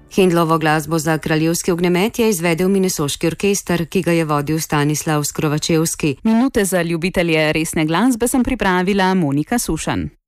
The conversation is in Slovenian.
Händlovo glasbo za kraljevski ognjemet je izvedel Minnesoški orkester, ki ga je vodil Stanislav Skrovačevski. Minute za ljubitelje resne glasbe sem pripravila Monika Sušan.